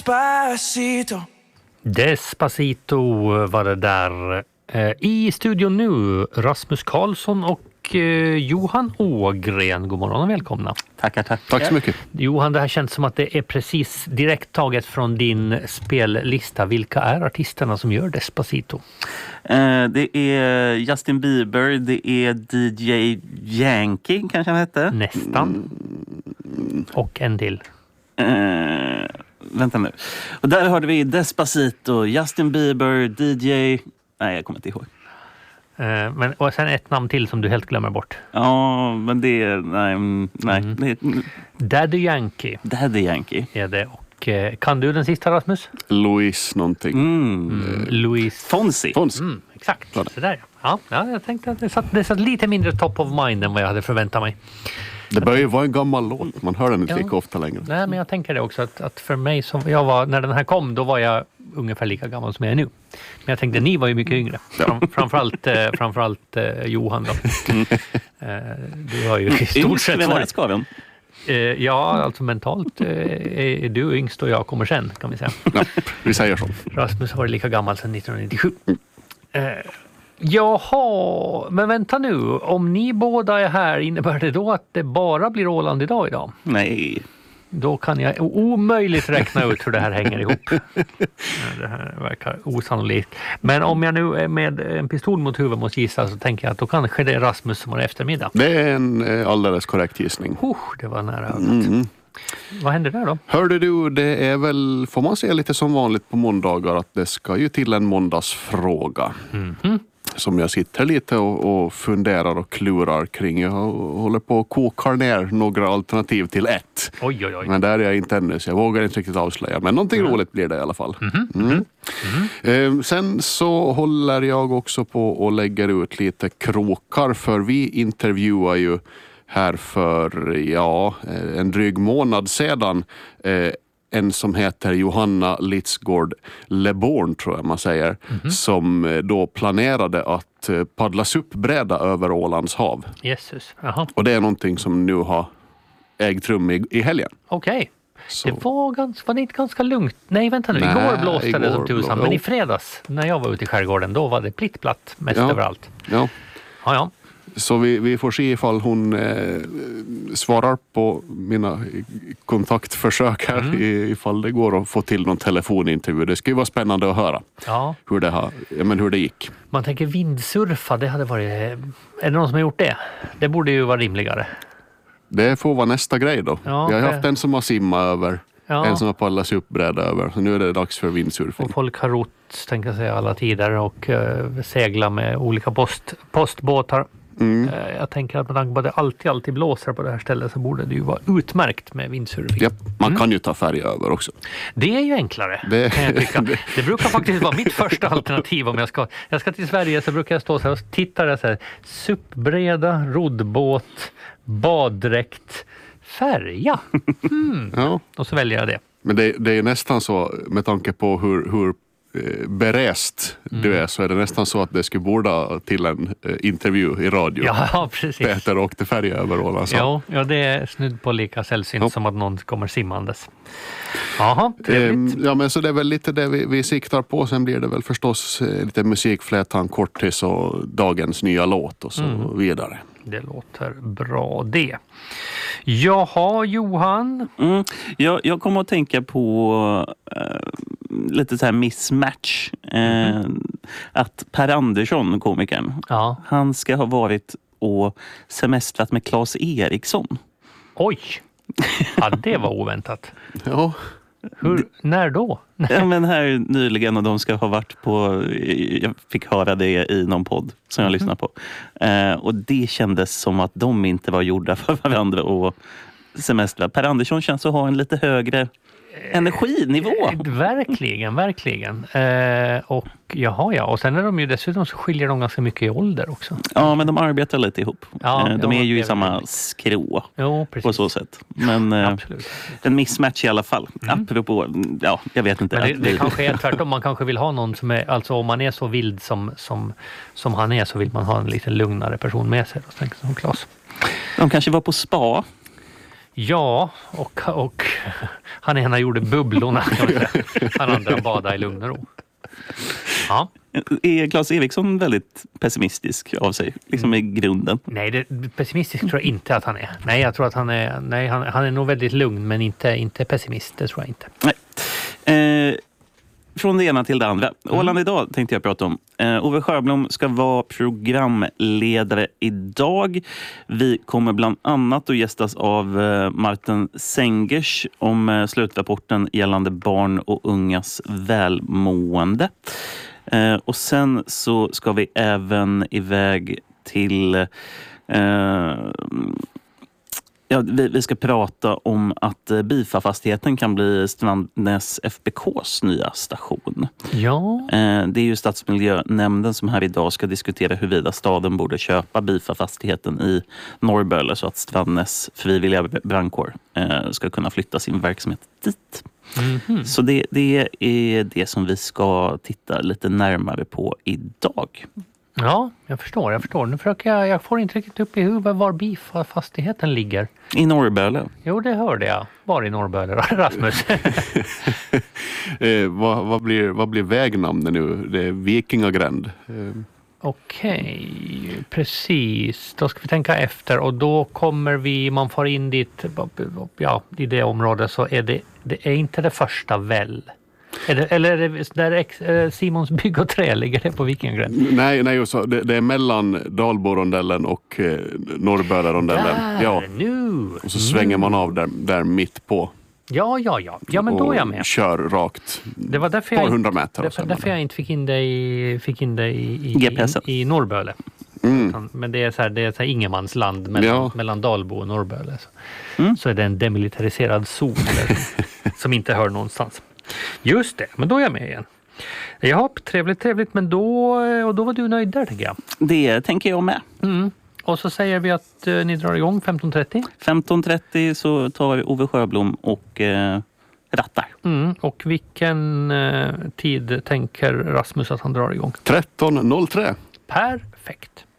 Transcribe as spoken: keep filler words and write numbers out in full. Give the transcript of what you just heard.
Despacito. Despacito var det där. I studion nu Rasmus Karlsson och Johan Ågren. God morgon och välkomna. Tackar, tack. Tack så mycket. Johan, det här känns som att det är precis direkt taget från din spellista. Vilka är artisterna som gör Despacito? Uh, det är Justin Bieber, det är D J Yankee kanske han hette. Nästan. Mm. Och en till. Uh, vänta nu. Och där hörde vi Despacito, Justin Bieber, D J... Nej, jag kommer inte ihåg. Uh, men, och sen ett namn till som du helt glömmer bort. Ja, men det är... Nej, nej. Mm. Det är, Daddy Yankee. Daddy Yankee. Är det. Och uh, kan du den sista, Rasmus? Louis någonting. Mm. Mm. Louis Fonsi. Fonsi. Mm, exakt. Så där. Ja, ja, jag tänkte att det satt, det satt lite mindre top of mind än vad jag hade förväntat mig. Det börjar ju vara en gammal låt. Man hör den inte Ja. lika ofta längre. Nej, men jag tänker det också att, att för mig som jag var, när den här kom, då var jag ungefär lika gammal som jag är nu. Men jag tänkte, ni var ju mycket yngre. Fram, framförallt eh, framförallt eh, Johan då. Eh, du har ju i stort sett den här varit... skaven. Eh, ja, alltså mentalt eh, är du yngst och jag kommer sen, kan vi säga. Ja, vi säger så. Rasmus har varit lika gammal sedan nittonhundranittiosju. Eh, Jaha, men vänta nu. Om ni båda är här, innebär det då att det bara blir Åland idag idag? Nej. Då kan jag omöjligt räkna ut hur det här hänger ihop. Det här verkar osannolikt. Men om jag nu är med en pistol mot huvudet måste gissa, så tänker jag att då kanske det är Rasmus som har eftermiddag. Det är en eh, alldeles korrekt gissning. Oh, det var nära ögat. Mm. Vad händer där då? Hörde du, det är väl, får man säga lite som vanligt på måndagar, att det ska ju till en måndagsfråga. Mm-hmm. Som jag sitter lite och, och funderar och klurar kring. Jag håller på att kokar ner några alternativ till ett. Oj, oj, oj. Men där är jag inte ännu, så jag vågar inte riktigt avslöja. Men någonting mm. roligt blir det i alla fall. Mm-hmm. Mm. Mm-hmm. Eh, sen så håller jag också på och lägger ut lite krokar. För vi intervjuar ju här för ja, en dryg månad sedan eh, en som heter Johanna Litzgård Leborn, tror jag man säger, mm-hmm. som då planerade att paddla suppbräda över Ålands hav. Jesus. Aha. Och det är någonting som nu har ägt rum i, i helgen. Okej. Okay. Så. Det var, ganska, var det inte ganska lugnt? Nej, vänta nu. Nej, igår blåste igår det som tusan. blå... Men i fredags, när jag var ute i skärgården, då var det plittplatt mest ja. överallt. Ja. Ja, ja. Så vi, vi får se ifall hon eh, svarar på mina kontaktförsök här. Mm. Ifall det går att få till någon telefonintervju. Det skulle vara spännande att höra ja. hur, det har, ja, men hur det gick. Man tänker vindsurfa, det hade varit... Är det någon som har gjort det? Det borde ju vara rimligare. Det får vara nästa grej då. Ja, vi har det... haft en som har simmat över. Ja. En som har paddlat upp bräda över. Så nu är det dags för vindsurfing. Och folk har rott, tänker jag säga, alla tider och uh, segla med olika post, postbåtar. Mm. Uh, jag tänker att med tanke på att det alltid, alltid blåser på det här stället så borde det ju vara utmärkt med vindsurfing. Ja, man mm. kan ju ta färg över också. Det är ju enklare, det... kan jag tycka. Det brukar faktiskt vara mitt första alternativ om jag ska, jag ska till Sverige, så brukar jag stå så här och titta så här, suppbreda, roddbåt, baddräkt, färja. Mm. Ja. Och så väljer jag det. Men det, det är nästan så, med tanke på hur, hur eh, berest mm. du är, så är det nästan så att det skulle borda till en eh, intervju i radio. Ja, precis. Peter åkte färja över Åland. Ja, ja, det är snudd på lika sällsynt ja. som att någon kommer simmandes. Jaha, trevligt. Eh, ja, men så det är väl lite det vi, vi siktar på. Sen blir det väl förstås eh, lite musik, flätan, kortis och dagens nya låt och så mm. vidare. Det låter bra det. Jaha, Johan. Mm. Jag, jag kommer att tänka på uh, lite så här mismatch. Uh, mm. Att Per Andersson, komikern, ja. han ska ha varit och semestrat med Claes Eriksson. Oj, ja, det var oväntat. Ja. Hur, när då? Ja, men här nyligen, och de ska ha varit på, jag fick höra det i någon podd som jag mm. lyssnade på. Eh, och det kändes som att de inte var gjorda för varandra och semestra. Per Andersson känns att ha en lite högre energinivå. Eh, verkligen, verkligen. Eh, och jaha, ja. Och sen är de ju dessutom så skiljer de ganska mycket i ålder också. Ja, men de arbetar lite ihop. Ja, eh, de ja, är ju i är samma det. skrå jo, precis. på så sätt. Men eh, en mismatch i alla fall. Mm. Apropå, ja, jag vet inte. Men det, det kanske är tvärtom. Man kanske vill ha någon som är, alltså om man är så vild som, som, som han är, så vill man ha en lite lugnare person med sig. Då, som Claes. De kanske var på spa. Ja, och, och han ena gjorde bubblorna. Kan man säga. Han andra badade i lugn och ro. Ja. Är Claes Eriksson väldigt pessimistisk av sig, liksom i grunden? Nej, det, pessimistisk tror jag inte att han är. Nej, jag tror att han är, nej, han, han är nog väldigt lugn, men inte, inte pessimist, det tror jag inte. Nej. Eh, från det ena till det andra. Mm. Åland idag tänkte jag prata om. Eh, Ove Sjöblom ska vara programledare idag. Vi kommer bland annat att gästas av eh, Martin Sengers om eh, slutrapporten gällande barn och ungas välmående. Eh, och sen så ska vi även iväg till... Eh, ja, vi, vi ska prata om att eh, Bifafastigheten kan bli Strandnäs F B K:s nya station. Ja. Eh, det är ju Stadsmiljönämnden som här idag ska diskutera huruvida staden borde köpa Bifafastigheten i Norrböle så att Strandnäs frivilliga brandkår eh, ska kunna flytta sin verksamhet dit. Mm-hmm. Så det, det är det som vi ska titta lite närmare på idag. Ja, jag förstår, jag förstår. Nu försöker jag, jag får inte riktigt upp i huvudet var Bifafastigheten ligger. I Norrböle. Jo, det hörde jag. Var i Norrböle, Rasmus? eh, vad, vad, blir, vad blir vägnamnet nu? Det är Vikingagränd. Eh. Okej, precis. Då ska vi tänka efter och då kommer vi, man får in dit, ja, i det området så är det, det är inte det första väl. Är det, eller är det där Simons bygg och trä ligger det på Vikingagränd? Nej, nej så det, det är mellan Dalborondellen och eh, Norrbölerondellen. Där, ja. nu! Och så svänger man av där, där mitt på. Ja, ja, ja. Ja, men då är jag med. Och kör rakt. Det var därför ett par jag, hundra meter. Därför, därför jag inte fick in det i, fick in det i, i, i, i Norrböle. Mm. Men det är så här, det är så här ingenmansland mellan, ja. mellan Dalbo och Norrböle. Så. Mm. så är det en demilitariserad zon där, som inte hör någonstans. Just det, men då är jag med igen. Ja, trevligt, trevligt, men då, och då var du nöjd där, tänker jag. Det tänker jag med. Mm. Och så säger vi att eh, ni drar igång femton trettio. femton trettio så tar Ove Sjöblom och eh, rattar. Mm. Och vilken eh, tid tänker Rasmus att han drar igång? tretton noll tre. Perfekt.